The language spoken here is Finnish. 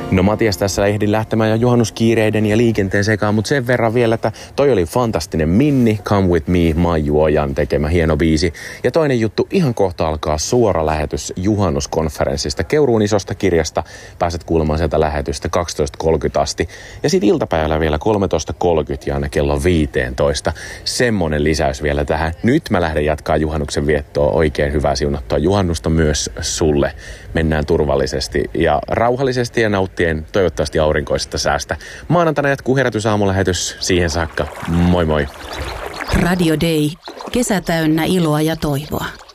No Matias, tässä ehdin lähtemään jo juhannuskiireiden ja liikenteen sekaan, mutta sen verran vielä, että toi oli fantastinen Minni, Come With Me, Maiju Ojan tekemä hieno biisi. Ja toinen juttu, ihan kohta alkaa suora lähetys juhannuskonferenssista Keuruun isosta kirjasta. Pääset kuulemaan sieltä lähetystä 12.30 asti. Ja sitten iltapäivällä vielä 13.30 ja aina kello 15. Semmonen lisäys vielä tähän. Nyt mä lähden jatkaa juhannuksen viettoa. Oikein hyvää siunattua juhannusta myös sulle. Mennään turvallisesti ja rauhallisesti ja nauttien toivottavasti aurinkoisesta säästä. Maanantaina jatkuu herätysaamulähetys. Siihen saakka. Moi moi. Radio Day. Kesä täynnä iloa ja toivoa.